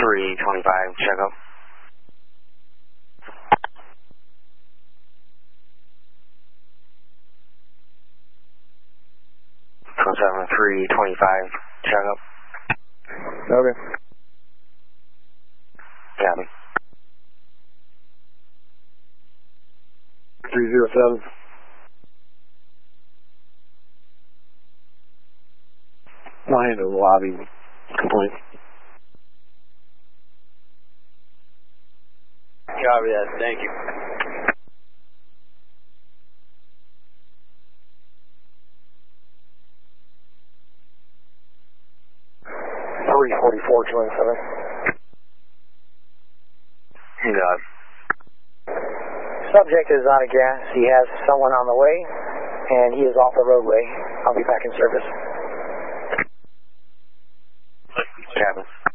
325, check up. 325, check up. Okay. Copy. 307. I'll handle the lobby complaint. Copy that, thank you. Got. Subject is out of gas. He has someone on the way, and he is off the roadway. I'll be back in service. Copy.